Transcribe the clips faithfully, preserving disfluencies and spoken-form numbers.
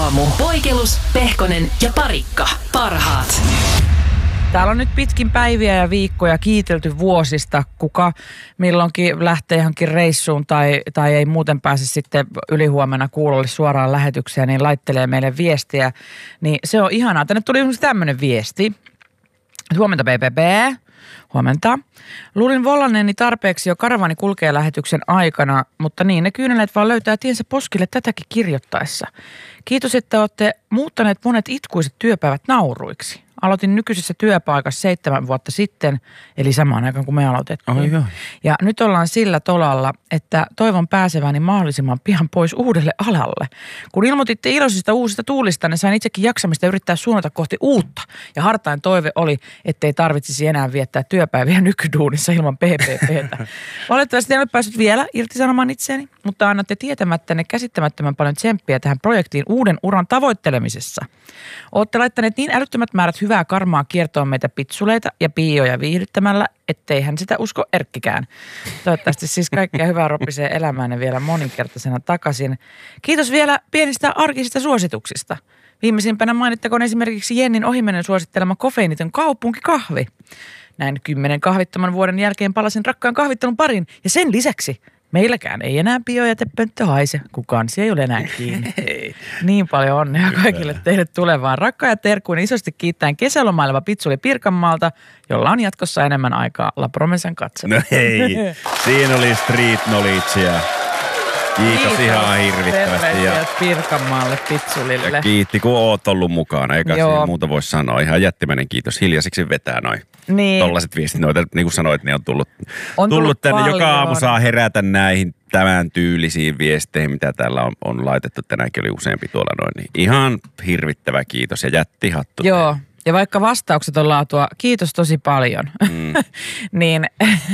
aamu. Poikelus, Pehkonen ja Parikka. Parhaat. Täällä on nyt pitkin päiviä ja viikkoja kiitelty vuosista, kuka milloinkin lähtee johonkin reissuun tai, tai ei muuten pääse sitten ylihuomenna kuulolle suoraan lähetykseen, niin laittelee meille viestiä. Niin se on ihanaa. Tänne tuli esimerkiksi tämmöinen viesti. Huomenta B B B. Huomenta. Luulin vollanneeni tarpeeksi jo karavani kulkee lähetyksen aikana, mutta niin ne kyyneleet vaan löytää tiensä poskille tätäkin kirjoittaessa. Kiitos, että olette muuttaneet monet itkuiset työpäivät nauruiksi. Aloitin nykyisessä työpaikassa seitsemän vuotta sitten, eli samaan aikaan kuin me aloitettiin. Oh, joo. Ja nyt ollaan sillä tolalla, että toivon pääseväni mahdollisimman pian pois uudelle alalle. Kun ilmoititte iloisista uusista tuulista, ne sain itsekin jaksamista yrittää suunnata kohti uutta. Ja hartain toive oli, ettei tarvitsisi enää viettää työpäiviä nykyduunissa ilman P P P:tä. Valitettavasti en ole päässyt vielä irtisanomaan itseäni, mutta annatte tietämättänne käsittämättömän paljon tsemppiä tähän projektiin uuden uran tavoittelemisessa. Olette laittaneet niin älyttömät määrät hyvää karmaa kiertoon meitä pitsuleita ja piioja viihdyttämällä, ettei hän sitä usko Erkkikään. Toivottavasti siis kaikkea hyvää ropisee elämäänne vielä moninkertaisena takaisin. Kiitos vielä pienistä arkisista suosituksista. Viimeisimpänä mainittakoon esimerkiksi Jennin ohimennen suosittelema kofeiiniton kaupunkikahvi. Näin kymmenen kahvittoman vuoden jälkeen palasin rakkaan kahvittelun parin ja sen lisäksi meilläkään ei enää biojätepönttö haise, kun kansi ei ole enää kiinni. Niin paljon onnea kaikille teille tulevaan. Rakkaat terkkuun isosti kiittäen kesälomaileva Pitsuli Pirkanmaalta, jolla on jatkossa enemmän aikaa La Promesen katsella. No hei, siinä oli street knowledgea. Kiitos, Kiitos ihan hirvittävästi. Ja Pirkanmaalle Pitsulille. Ja kiitti, kun oot ollut mukana. Eikä siinä muuta voi sanoa. Ihan jättimäinen kiitos. Hiljaiseksi vetää noin. Niin. Tollaiset viestit, noita, niin kuin sanoit, niin on tullut, on tullut, tullut tänne. paljon. Joka aamu saa herätä näihin tämän tyylisiin viesteihin, mitä täällä on, on laitettu. Tänäänkin oli useampi tuolla noin. Niin ihan hirvittävä kiitos ja jättihattu. Joo. Teille. Ja vaikka vastaukset on laatua, kiitos tosi paljon, mm. niin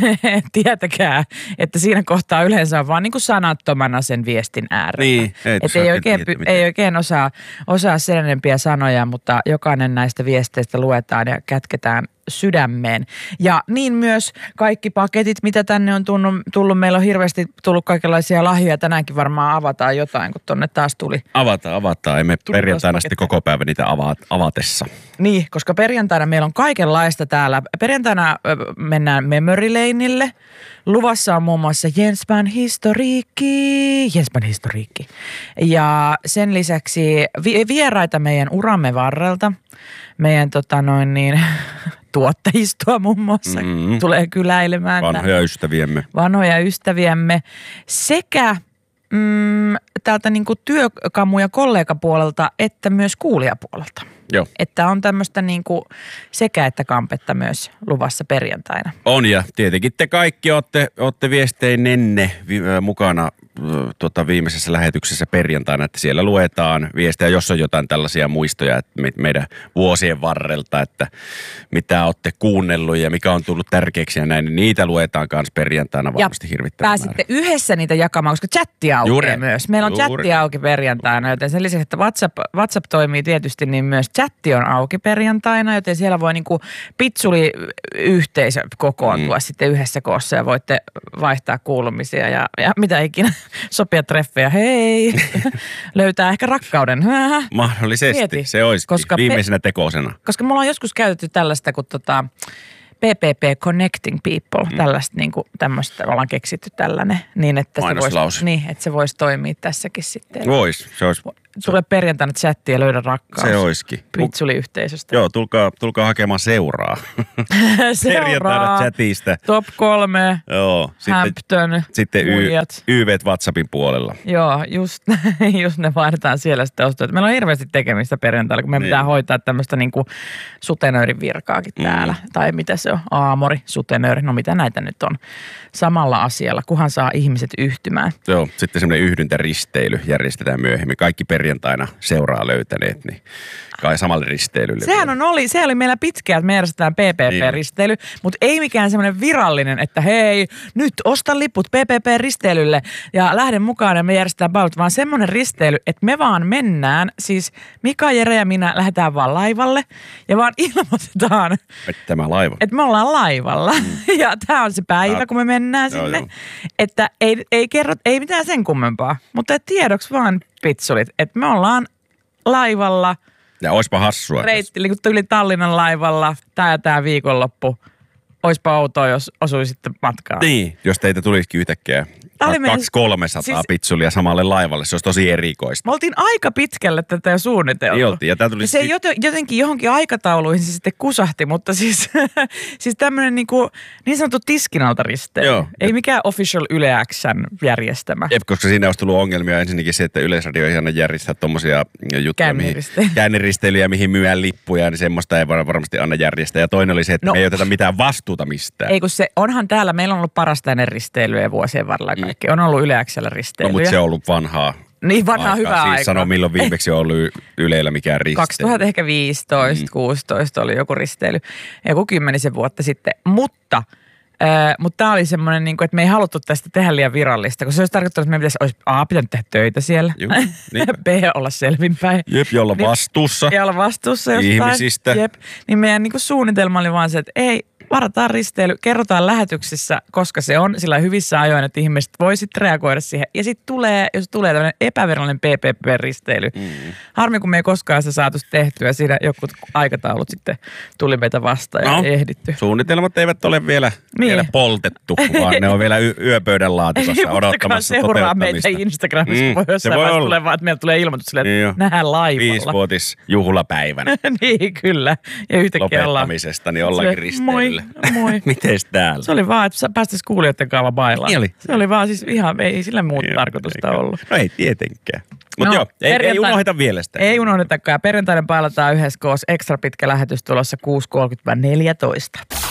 tietäkää, että siinä kohtaa yleensä on vaan niin kuin sanattomana sen viestin äärellä. Niin, että ei oikein, ei oikein osaa, osaa sen enempiä sanoja, mutta jokainen näistä viesteistä luetaan ja kätketään sydämeen. Ja niin myös kaikki paketit, mitä tänne on tullut, tullut. Meillä on hirveästi tullut kaikenlaisia lahjoja. Tänäänkin varmaan avataan jotain, kun tonne taas tuli. Avataan, avataan. Emme perjantaina sitten koko päivä niitä ava- avatessa. Niin, koska perjantaina meillä on kaikenlaista täällä. Perjantaina mennään Memory Laneille. Luvassa on muun muassa Jenspan historiikki. Jenspan historiikki. Ja sen lisäksi vi- vieraita meidän uramme varrelta. Meidän tota noin niin... tuottajistoa muun muassa mm-hmm. tulee kyläilemään. Vanhoja ystäviemme. Vanhoja ystäviemme sekä mm, täältä niinku työkamu- ja kollegapuolelta että myös kuulijapuolelta. Joo. Että on tämmöistä niinku sekä että kampetta myös luvassa perjantaina. On ja tietenkin te kaikki olette, olette viesteinenne mukana tuota, viimeisessä lähetyksessä perjantaina, että siellä luetaan viestejä, jos on jotain tällaisia muistoja että meidän vuosien varrelta, että mitä olette kuunnellut ja mikä on tullut tärkeäksi ja näin, niin niitä luetaan myös perjantaina varmasti hirvittävän määrä. Pääsitte yhdessä niitä jakamaan, koska chatti aukeaa Juuri. myös. Meillä on Juuri. chatti auki perjantaina, joten sen lisäksi, että WhatsApp, WhatsApp toimii tietysti, niin myös chatti on auki perjantaina, joten siellä voi niinku pitsuli-yhteisö kokoontua mm. sitten yhdessä koossa ja voitte vaihtaa kuulumisia ja, ja mitä ikinä. Sopia treffejä, hei, löytää ehkä rakkauden. Mahdollisesti, Mieti. Se olisikin koska viimeisenä tekoisena. Koska mulla on joskus käytetty tällaista kuin tota P P P Connecting People, mm. tällaista niin kuin tämmöistä, ollaan keksitty tällainen, niin että se voisi niin, että se voisi toimia tässäkin sitten. Vois, se olisi. Tule perjantaina chattiin ja löydä rakkaus. Se olisikin. Pitsuli-yhteisöstä. Joo, tulkaa, tulkaa hakemaan seuraa. Seuraa. Perjantaina chatista. Top kolme. Joo. Hampton. Sitten y- Y V:t WhatsAppin puolella. Joo, just, just ne vaihdetaan siellä sitten ostoja. Meillä on hirveästi tekemistä perjantaina, kun me niin. pitää hoitaa tämmöistä niinku sutenöörin virkaakin täällä. Mm. Tai mitä se on? Aamori, sutenööri. No mitä näitä nyt on? Samalla asialla, kunhan saa ihmiset yhtymään. Joo, sitten semmoinen yhdyntäristeily järjestetään myöhemmin. Kaikki perjantaina seuraa löytäneet, niin kai samalle risteilylle. Sehän on oli, se oli meillä pitkään, että me järjestetään P P P-risteily, niin. Mutta ei mikään semmoinen virallinen, että hei, nyt osta liput P P P-risteilylle ja lähden mukaan ja me järjestetään palvelut, vaan semmoinen risteily, että me vaan mennään, siis Mika, Jere ja minä lähdetään vaan laivalle ja vaan ilmoitetaan, että tämä laiva. Että me ollaan laivalla mm. ja tämä on se päivä, kun me mennään joo, sinne, joo. Että ei, ei kerro, ei mitään sen kummempaa, mutta tiedoksi vaan pitsulit, että me ollaan laivalla. Ja oispa hassua. Reitti, niin kun tuli Tallinnan laivalla, tää ja tää viikonloppu. Oispa outoa, jos osuisitte matkaan. Niin, jos teitä tulisikin yhtäkkiä kaksi kolmesataa siis, pitsulia samalle laivalle, se olisi tosi erikoista. Me oltiin aika pitkälle tätä jo suunniteltu. Niin oltiin, ja tää tuli... Ja se jotenkin johonkin aikatauluihin se sitten kusahti, mutta siis, siis tämmöinen niin, kuin, niin sanottu tiskinalta risteily. Joo. Ei mikään official Yle X:n järjestämä. Jep, koska siinä olisi tullut ongelmia ensinnäkin se, että Yleisradio ei aina järjestää tommosia juttuja, mihin, käänneristeilyjä, mihin myydään lippuja, niin semmoista ei varmasti aina järjestää. Ja toinen oli se, että no, me ei oteta mitään vastuuta mistään. Ei kun se, onhan täällä, meillä on ollut parasta ennen risteilyä vuosien varrella kaikki. Mm. On ollut Yle X:llä risteilyjä. No, mutta se on ollut vanhaa. Niin, vanhaa hyvää aikaa. Siis sano, milloin viimeksi on ollut Yleillä mikään risteily. kaksituhattaviisitoista, mm. kuusitoista oli joku risteily. Joku kymmenisen vuotta sitten. Mutta, äh, mutta tämä oli semmoinen, niin kuin, että me ei haluttu tästä tehdä liian virallista, koska se olisi tarkoittanut, että me pitäisi, olisi A, pitänyt tehdä töitä siellä. Juh, niin. B, olla selvinpäin. Jep, ja olla niin, vastuussa. Ja olla vastuussa jostain. Ihmisistä. Jep. Niin meidän niin kuin suunnitelma oli vaan se, että ei, varataan risteily, kerrotaan lähetyksessä, koska se on sillä hyvissä ajoin, että ihmiset voi sitten reagoida siihen. Ja sitten tulee, jos tulee tämmöinen epävirallinen P P P-risteily. Mm. Harmi, kun me ei koskaan sitä saatu tehtyä. Siinä jotkut aikataulut sitten tuli meitä vastaan ja no, ei ehditty. Suunnitelmat eivät ole vielä, niin. vielä poltettu, vaan ne on vielä y- yöpöydän laatikossa odottamassa seuraa meitä Instagramissa, mm, voi jossain vaiheessa tulee vaan, että meillä tulee ilmoitus silleen, että niin nähdään laivalla. Viisivuotis juhlapäivänä. Niin, kyllä. Ja yhtäkkiä lopettamisesta, niin ollaankin risteilyllä. Moi. Mites täällä? Se oli vaan, että päästäisiin kuulijoiden kanssa bailaan. Niin oli. Se oli vaan siis ihan, ei sillä muuta tarkoitusta ollut. No ei tietenkään. Mutta no, joo, ei, ei unohdeta vielä sitä. Ei unohdetakaan. Perjantaina pailataan yhdessä koos ekstra pitkä lähetys tulossa kuusi kolmekymmentä neljätoista.